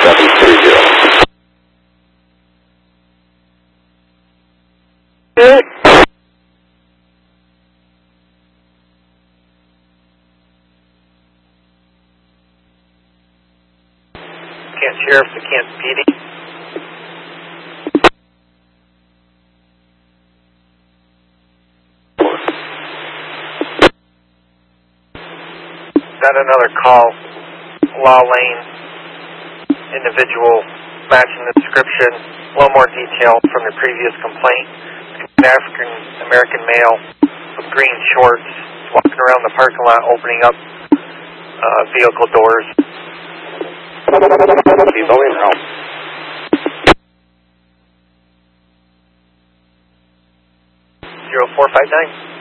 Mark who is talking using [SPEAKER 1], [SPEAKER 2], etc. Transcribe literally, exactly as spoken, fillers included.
[SPEAKER 1] seven three zero.
[SPEAKER 2] Kent Sheriff to Kent P D. Got another call, Law Lane, individual matching the description, a little more detail from the previous complaint. An African American male with green shorts walking around the parking lot opening up uh, vehicle doors.
[SPEAKER 1] He's only in help.
[SPEAKER 2] zero four five nine.